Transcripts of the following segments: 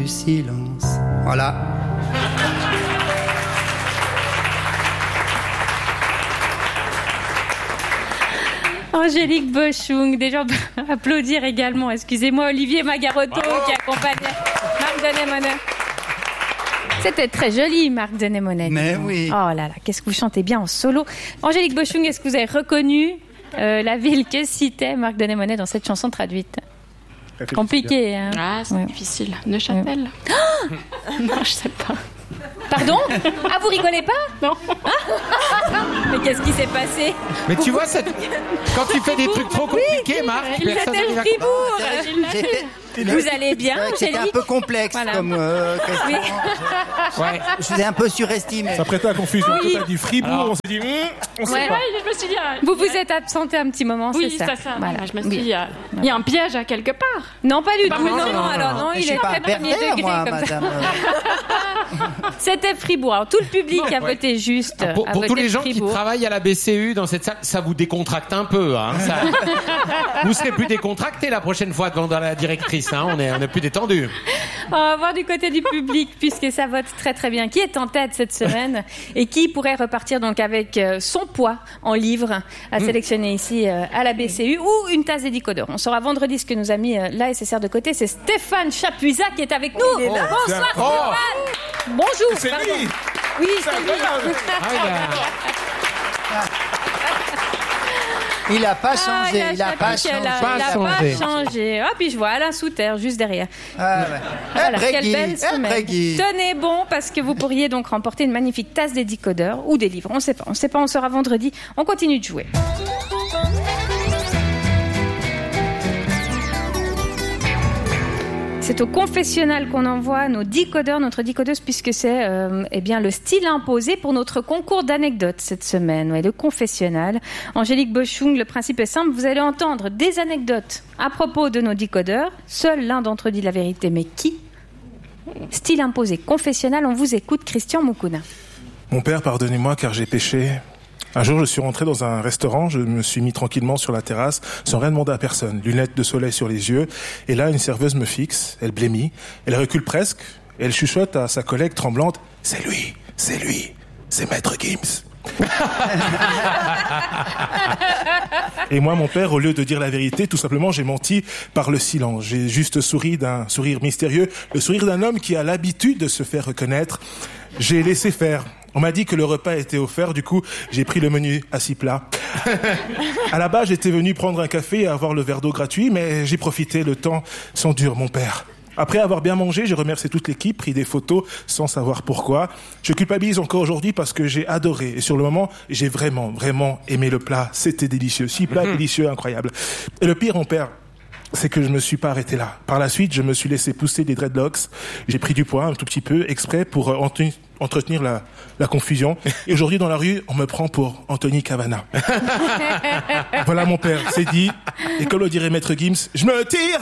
du silence. Voilà. Angélique Boschung, déjà on peut applaudir également, excusez-moi, Olivier Magarotto qui accompagnait Marc Denemonet. C'était très joli, Marc Denemonet. Mais oui. Oh là là, qu'est-ce que vous chantez bien en solo. Angélique Boschung, est-ce que vous avez reconnu la ville que citait Marc Denemonet dans cette chanson traduite? Compliqué, hein. Ah, c'est difficile. Neuchâtel. Non, je sais pas. Pardon? Ah, vous rigolez pas? Non. Mais qu'est-ce qui s'est passé? Mais tu vois, quand tu fais des trucs trop compliqués, Marc, personne C'était ne Fribourg. Vous allez bien, C'était un Angélique? peu complexe Voilà. comme question. Ouais. Je vous ai un peu surestimé. Ça prêtait à confusion. Oui. Quand t'as dit Fribourg, on s'est dit, on sait Ouais. pas. Je me suis dit. Vous vous êtes absenté un petit moment, Oui, c'est ça? c'est ça. Voilà. Je me suis dit, il y a un piège à quelque part. Non, pas du tout. non, Non, alors non, Je il suis est pas très premier pervers, degré moi, comme ça. madame. C'était Fribourg. Alors, tout le public a voté juste. Pour a tous voté les gens qui Fribourg. travaillent à la BCU dans cette salle, ça vous décontracte un peu. Hein, vous serez plus décontracté la prochaine fois devant la directrice. Hein, on est plus détendu. On va voir du côté du public, puisque ça vote très très bien. Qui est en tête cette semaine et qui pourrait repartir donc avec son poids en livres à sélectionner ici à la BCU ou une tasse des décodeurs. On saura vendredi ce que nous a mis l'ASSR de côté. C'est Stéphane Chapuisat qui est avec nous. Bonsoir Stéphane. Bonjour. C'est pardon. lui. Oui, c'est lui. Il n'a pas changé. Ah, Il n'a pas changé. Il n'a pas changé. Ah, puis je vois Alain Souter juste derrière. Ah, ouais. Voilà, Après quelle Guy, belle après semaine. Guy. Tenez bon, parce que vous pourriez donc remporter une magnifique tasse des décodeurs ou des livres. On ne sait pas, on saura vendredi. On continue de jouer. C'est au confessionnal qu'on envoie nos décodeurs, notre décodeuse, puisque c'est bien le style imposé pour notre concours d'anecdotes cette semaine. Ouais, le confessionnal. Angélique Boschung, le principe est simple. Vous allez entendre des anecdotes à propos de nos décodeurs. Seul l'un d'entre eux dit la vérité, mais qui? Style imposé, confessionnal. On vous écoute, Christian Moukouna. Mon père, pardonnez-moi car j'ai péché. Un jour, je suis rentré dans un restaurant, je me suis mis tranquillement sur la terrasse, sans rien demander à personne. Lunettes de soleil sur les yeux. Et là, une serveuse me fixe, elle blêmit, elle recule presque, et elle chuchote à sa collègue tremblante, « C'est lui, c'est Maître Gims ». Et moi, mon père, au lieu de dire la vérité, tout simplement, j'ai menti par le silence. J'ai juste souri d'un sourire mystérieux, le sourire d'un homme qui a l'habitude de se faire reconnaître. J'ai laissé faire. On m'a dit que le repas était offert, du coup, j'ai pris le menu à 6 plats. À la base, j'étais venu prendre un café et avoir le verre d'eau gratuit, mais j'ai profité, le temps sans dur, mon père. Après avoir bien mangé, j'ai remercié toute l'équipe, pris des photos sans savoir pourquoi. Je culpabilise encore aujourd'hui parce que j'ai adoré. Et sur le moment, j'ai vraiment, vraiment aimé le plat. C'était délicieux. 6 plats délicieux, incroyable. Et le pire, mon père, c'est que je me suis pas arrêté là. Par la suite, je me suis laissé pousser des dreadlocks. J'ai pris du poids un tout petit peu, exprès pour entretenir la confusion. Et aujourd'hui, dans la rue, on me prend pour Anthony Cavana. Voilà, mon père, c'est dit. Et comme le dirait Maître Gims, je me tire!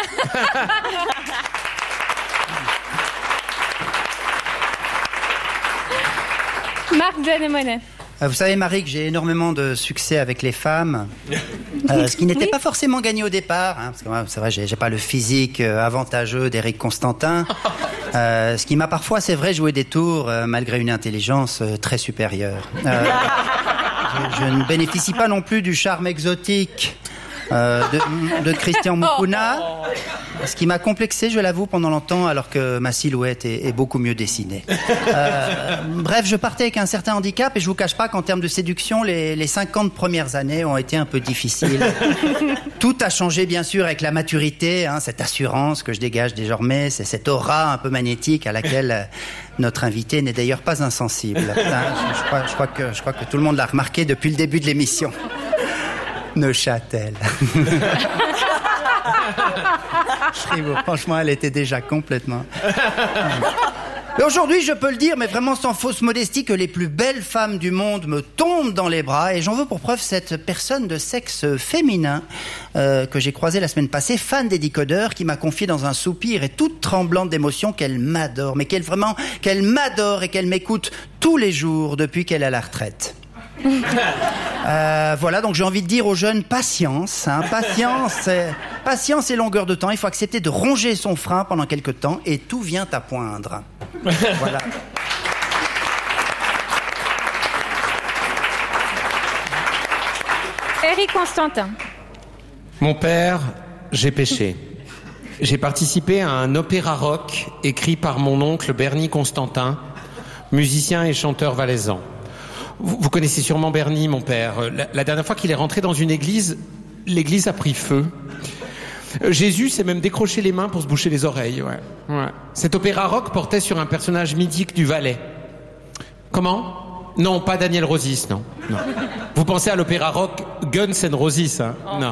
Marc Denemonet. Vous savez, Marie, que j'ai énormément de succès avec les femmes, ce qui n'était pas forcément gagné au départ, hein, parce que moi, c'est vrai, j'ai pas le physique avantageux d'Éric Constantin, ce qui m'a parfois, c'est vrai, joué des tours malgré une intelligence très supérieure. Je ne bénéficie pas non plus du charme exotique de Christian Moukouna, ce qui m'a complexé, je l'avoue, pendant longtemps, alors que ma silhouette est beaucoup mieux dessinée. Bref, je partais avec un certain handicap et je vous cache pas qu'en termes de séduction, les 50 premières années ont été un peu difficiles. Tout a changé, bien sûr, avec la maturité, hein, cette assurance que je dégage désormais, c'est cette aura un peu magnétique à laquelle notre invité n'est d'ailleurs pas insensible. Je crois que tout le monde l'a remarqué depuis le début de l'émission. Neuchâtel. Franchement, elle était déjà complètement... Et aujourd'hui, je peux le dire, mais vraiment sans fausse modestie, que les plus belles femmes du monde me tombent dans les bras. Et j'en veux pour preuve cette personne de sexe féminin que j'ai croisée la semaine passée, fan des décodeurs, qui m'a confié dans un soupir et toute tremblante d'émotion qu'elle m'adore. Mais qu'elle m'adore et qu'elle m'écoute tous les jours depuis qu'elle est à la retraite. Voilà, donc j'ai envie de dire aux jeunes, patience. Patience et longueur de temps. Il faut accepter de ronger son frein pendant quelques temps et tout vient à poindre. Voilà. Éric Constantin. Mon père, j'ai péché. J'ai participé à un opéra rock écrit par mon oncle Bernie Constantin, musicien et chanteur valaisan. Vous connaissez sûrement Bernie, mon père. La dernière fois qu'il est rentré dans une église, l'église a pris feu. Jésus s'est même décroché les mains pour se boucher les oreilles. Ouais. Cet opéra rock portait sur un personnage mythique du Valais. Comment ? Non, pas Daniel Rosis, non. Vous pensez à l'opéra rock Guns N' Roses, hein ? Non.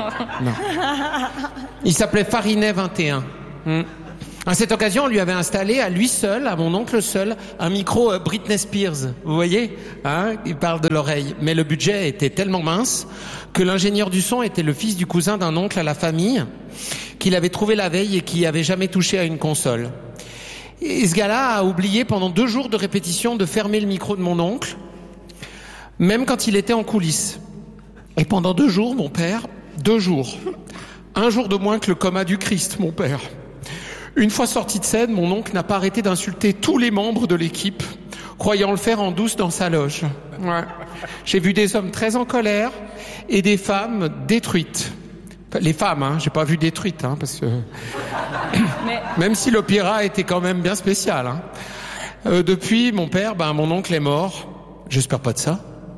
Il s'appelait Farinet 21. À cette occasion, on lui avait installé à lui seul, à mon oncle seul, un micro Britney Spears. Vous voyez, hein ? Il parle de l'oreille. Mais le budget était tellement mince que l'ingénieur du son était le fils du cousin d'un oncle à la famille qu'il avait trouvé la veille et qui avait jamais touché à une console. Et ce gars-là a oublié pendant 2 jours de répétition de fermer le micro de mon oncle, même quand il était en coulisses. Et pendant 2 jours, mon père, 2 jours, 1 jour de moins que le coma du Christ, mon père. Une fois sorti de scène, mon oncle n'a pas arrêté d'insulter tous les membres de l'équipe, croyant le faire en douce dans sa loge. Ouais. J'ai vu des hommes très en colère et des femmes détruites. Les femmes, hein, j'ai pas vu détruites, hein, parce que même si l'opéra était quand même bien spécial. Hein. Depuis, mon père, mon oncle est mort. J'espère pas de ça.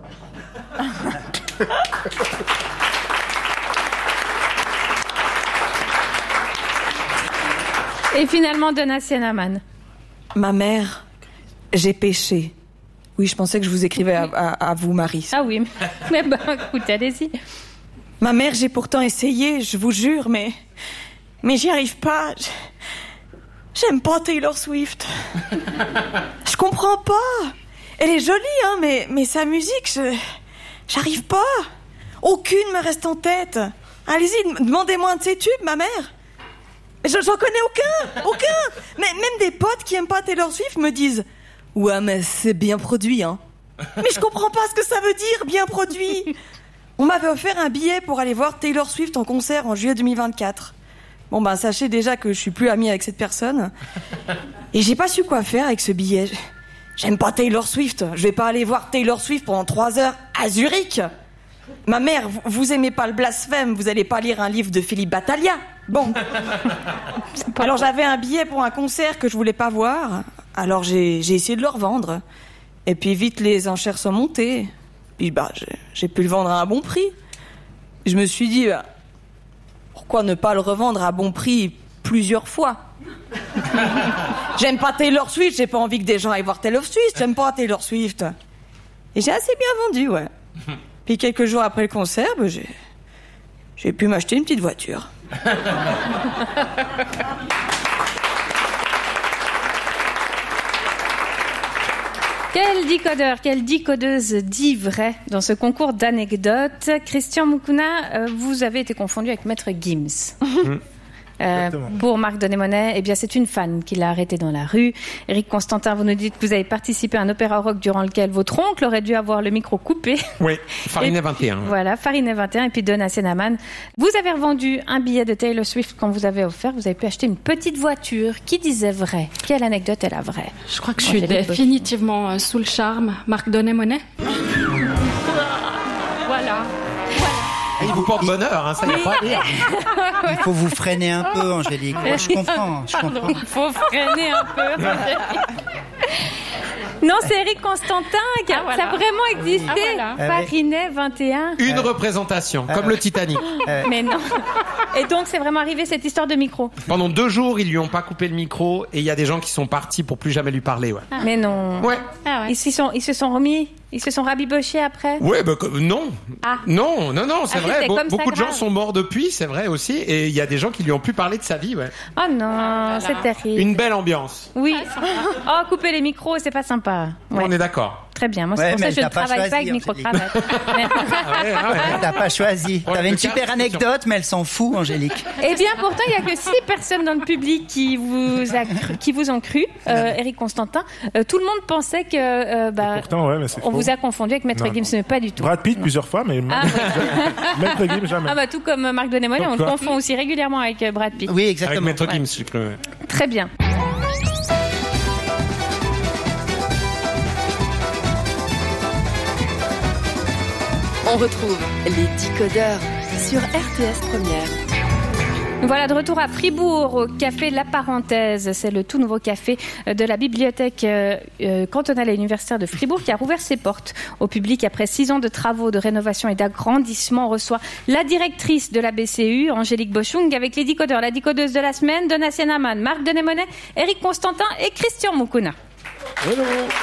Et finalement, Donatien Amann. Ma mère, j'ai péché. Oui, je pensais que je vous écrivais à vous, Marie. Ah oui, mais écoute, allez-y. Ma mère, j'ai pourtant essayé, je vous jure, mais j'y arrive pas. J'aime pas Taylor Swift. Je comprends pas. Elle est jolie, hein, mais sa musique, j'arrive pas. Aucune me reste en tête. Allez-y, demandez-moi un de ses tubes, ma mère. Mais j'en connais aucun. Mais même des potes qui aiment pas Taylor Swift me disent « Ouais, mais c'est bien produit, hein. » Mais je comprends pas ce que ça veut dire, bien produit. On m'avait offert un billet pour aller voir Taylor Swift en concert en juillet 2024. Bon, sachez déjà que je suis plus amie avec cette personne. Et j'ai pas su quoi faire avec ce billet. J'aime pas Taylor Swift. Je vais pas aller voir Taylor Swift pendant 3 heures à Zurich. Ma mère, vous aimez pas le blasphème, vous allez pas lire un livre de Philippe Battaglia. Bon. Alors j'avais un billet pour un concert que je voulais pas voir. Alors j'ai essayé de le revendre. Et puis vite les enchères sont montées. Puis j'ai pu le vendre à un bon prix. Je me suis dit, pourquoi ne pas le revendre à bon prix plusieurs fois? J'aime pas Taylor Swift, j'ai pas envie que des gens aillent voir Taylor Swift, j'aime pas Taylor Swift. Et j'ai assez bien vendu, ouais. Puis quelques jours après le concert, j'ai pu m'acheter une petite voiture. Quel décodeur, quelle décodeuse dit vrai dans ce concours d'anecdotes. Christian Moukouna, vous avez été confondu avec Maître Gims. Pour Marc Denémonet, eh bien c'est une fan qui l'a arrêté dans la rue. Éric Constantin, vous nous dites que vous avez participé à un opéra rock durant lequel votre oncle aurait dû avoir le micro coupé. Oui, Farinet 21. Voilà, Farinet 21 et puis Donatien Amann. Vous avez revendu un billet de Taylor Swift qu'on vous avait offert. Vous avez pu acheter une petite voiture. Qui disait vrai? Quelle anecdote est la vraie? Je crois que je suis définitivement sous le charme. Marc Denémonet. Voilà. Il vous porte bonheur, hein, ça n'y a pas à dire. Il faut vous freiner un peu, Angélique. Moi, je comprends. Il faut freiner un peu. Non, c'est Éric Constantin qui a, ça a vraiment existé. Farinet 21. Une représentation, comme le Titanic. Mais non. Et donc, c'est vraiment arrivé cette histoire de micro. Pendant 2 jours, ils lui ont pas coupé le micro et il y a des gens qui sont partis pour plus jamais lui parler. Ouais. Mais non. Ouais. Ils se sont remis. Ils se sont rabibochés après. Ouais, non. Non, c'est vrai. Beaucoup de gens grave. sont morts depuis, c'est vrai aussi. Et il y a des gens qui lui ont pu parler de sa vie. Ouais. Oh non, c'est terrible. Une belle ambiance. Oui. Oh, couper les micros, c'est pas sympa. Ouais. On est d'accord. Très bien. Moi, c'est Ouais, pour ça mais que je ne t'as pas travaille pas avec choisi, micro-cravate. T'as pas choisi. Oh, T'avais le une super cas, anecdote, mais elle s'en fout, Angélique. Eh bien, pourtant, il n'y a que 6 personnes dans le public qui vous ont cru, Eric Constantin. Tout le monde pensait que Pourtant, ouais, mais c'est on faux. vous a confondu avec Maître Non. Gims, mais pas du tout. Brad Pitt Non. plusieurs fois, mais Maître Gims jamais. Ah bah tout comme Marc Denémone, on le Pourquoi confond aussi régulièrement avec Brad Pitt. Oui, Avec exactement. Maître Gims, je crois. Très bien. On retrouve les Décodeurs sur RTS Première. Voilà, de retour à Fribourg, au café La Parenthèse. C'est le tout nouveau café de la bibliothèque cantonale et universitaire de Fribourg qui a rouvert ses portes au public après 6 ans de travaux de rénovation et d'agrandissement. On reçoit la directrice de la BCU, Angélique Boschung, avec les décodeurs, la décodeuse de la semaine, Donatien Amann, Marc Denémonet, Eric Constantin et Christian Moukouna. Hello.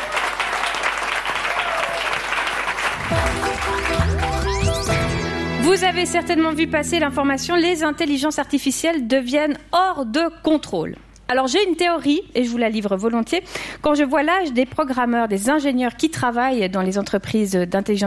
Vous avez certainement vu passer l'information, les intelligences artificielles deviennent hors de contrôle. Alors j'ai une théorie, et je vous la livre volontiers. Quand je vois l'âge des programmeurs, des ingénieurs qui travaillent dans les entreprises d'intelligence